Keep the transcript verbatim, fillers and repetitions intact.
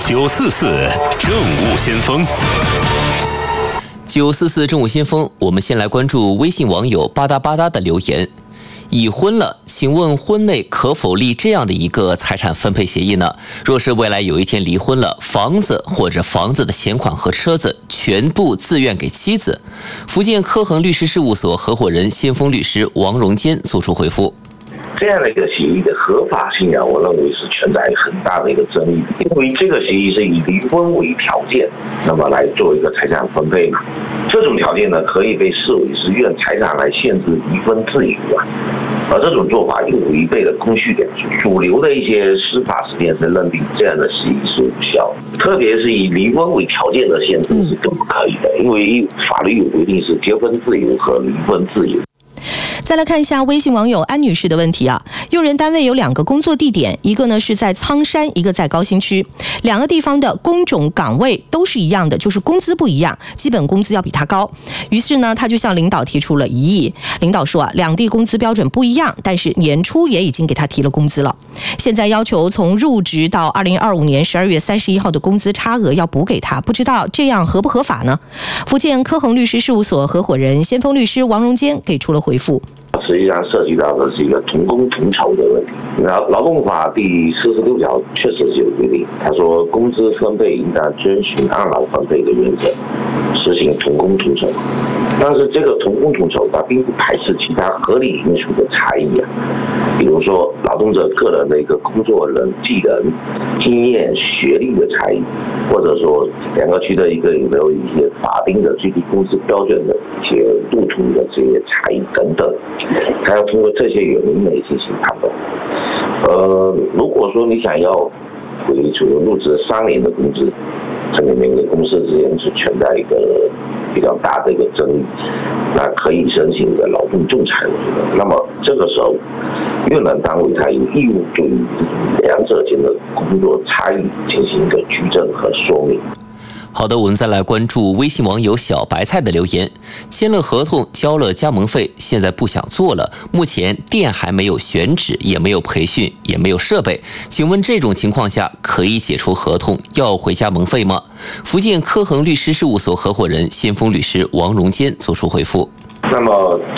九四四政务先锋。 九四四政务先锋，我们先来关注微信网友吧嗒吧嗒的留言。已婚了，请问婚内可否立这样的一个财产分配协议呢？若是未来有一天离婚了，房子或者房子的钱款和车子全部自愿给妻子。福建科恒律师事务所合伙人先锋律师王荣坚作出回复。 这样的一个协议的合法性啊，我认为是存在很大的一个争议，因为这个协议是以离婚为条件，那么来做一个财产分配嘛。这种条件呢，可以被视为是用财产来限制离婚自由啊。而这种做法又违背了公序良俗，主流的一些司法实践是认定这样的协议是无效，特别是以离婚为条件的限制是更不可以的，因为法律有规定是结婚自由和离婚自由。 再来看一下微信网友安女士的问题啊，用人单位有两个工作地点，一个呢是在苍山，一个在高新区，两个地方的工种岗位都是一样的，就是工资不一样，基本工资要比他高。于是呢，他就向领导提出了异议。领导说啊，两地工资标准不一样，但是年初也已经给他提了工资了，现在要求从入职到二零二五年十二月三十一号的工资差额要补给他，不知道这样合不合法呢？福建科恒律师事务所合伙人先锋律师王荣坚给出了回复。 实际上涉及到的是一个同工同酬的问题。劳劳动法第四十六条确实是有规定，他说工资分配应当遵循按劳分配的原则，实行同工同酬。但是这个同工同酬，它并不排斥其他合理因素的差异啊，比如说劳动者个人的一个工作人技能、经验、学历的差异，或者说两个区的一个有没有一些法定的最低工资标准的一些路途的这些差异等等，还要通过这些原因来进行判断。呃，如果说你想要回除入职三年的工资，这里面的公司之间是存在一个比较大的一个争议，那可以申请一个劳动仲裁。那么这个时候，用人单位它有义务对于两者间的工作差异进行一个举证和说明。 好的，我们再来关注微信网友小白菜的留言。签了合同，交了加盟费，现在不想做了。目前店还没有选址，也没有培训，也没有设备。请问这种情况下可以解除合同，要回加盟费吗？福建科恒律师事务所合伙人先锋律师王荣坚作出回复。 那么